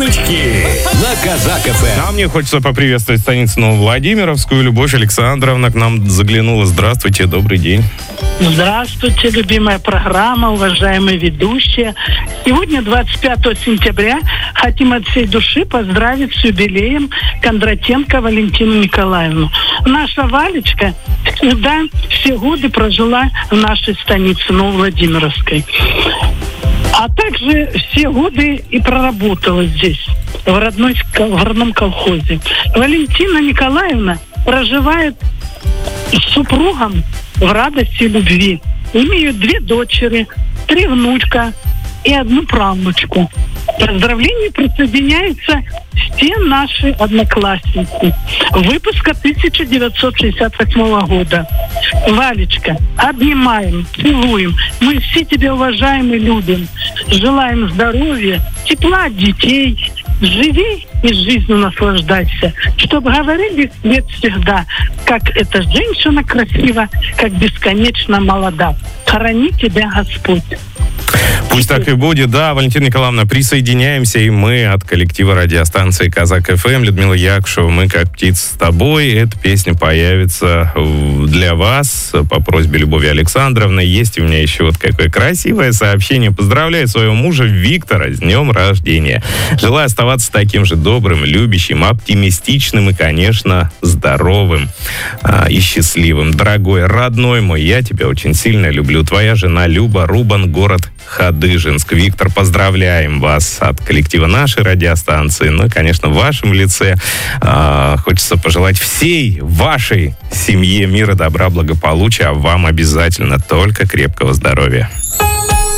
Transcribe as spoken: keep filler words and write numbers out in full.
Имениннички на Казак эф эм. А мне хочется поприветствовать станицу Нововладимировскую. Любовь Александровна к нам заглянула. Здравствуйте, добрый день. Здравствуйте, любимая программа, уважаемые ведущие. Сегодня, двадцать пятого сентября, хотим от всей души поздравить с юбилеем Кондратенко Валентину Николаевну. Наша Валечка всегда все годы прожила в нашей станице Нововладимировской. А также все годы и проработала здесь, в, родной, в родном колхозе. Валентина Николаевна проживает с супругом в радости и любви. Имеют две дочери, три внучка и одну правнучку. Поздравления присоединяются все наши одноклассницы выпуска тысяча девятьсот шестьдесят восьмого года. Валечка, обнимаем, целуем. Мы все тебя уважаем и любим. Желаем здоровья, тепла от детей. Живи и жизнью наслаждайся. Чтобы говорили вслед всегда, как эта женщина красива, как бесконечно молода. Храни тебя Господь. Пусть так и будет. Да, Валентина Николаевна, присоединяемся и мы от коллектива радиостанции Казак эф эм. Людмила Якушева, мы как птица с тобой. Эта песня появится для вас по просьбе Любови Александровны. Есть у меня еще вот какое красивое сообщение. Поздравляю своего мужа Виктора с днем рождения. Желаю оставаться таким же добрым, любящим, оптимистичным и, конечно, здоровым а, и счастливым. Дорогой, родной мой, я тебя очень сильно люблю. Твоя жена Люба, Рубан, город Хадыженск. Виктор, поздравляем вас от коллектива нашей радиостанции. Ну и, конечно, в вашем лице э, хочется пожелать всей вашей семье мира, добра, благополучия, а вам обязательно только крепкого здоровья.